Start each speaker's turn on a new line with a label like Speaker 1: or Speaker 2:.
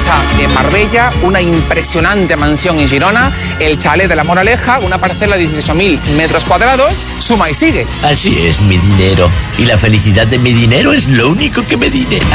Speaker 1: casa en Marbella, una impresionante mansión en Girona, el chalet de La Moraleja, una parcela de 18.000 metros cuadrados. Suma y sigue.
Speaker 2: Así es, mi dinero. Y la felicidad de mi dinero es lo único que me dinera.